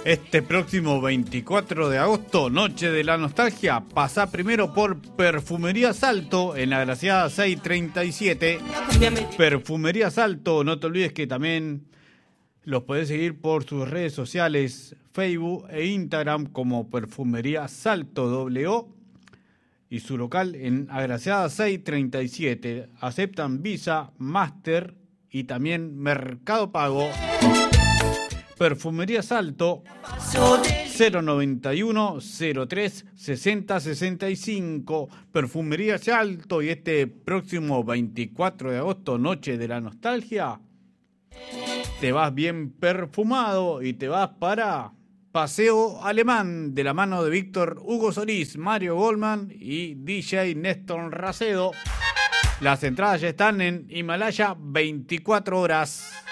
Este próximo 24 de agosto, Noche de la Nostalgia, pasá primero por Perfumería Salto en la Graciada 637. Perfumería Salto, no te olvides que también los podés seguir por sus redes sociales, Facebook e Instagram como Perfumería Salto WO y su local en Agraciada 637. Aceptan Visa, Master y también Mercado Pago. Perfumería Salto 091 03 60 65. Perfumería Salto, y este próximo 24 de agosto, Noche de la Nostalgia, te vas bien perfumado y te vas para Paseo Alemán de la mano de Víctor Hugo Solís, Mario Goldman y DJ Néstor Racedo. Las entradas ya están en Himalaya 24 horas.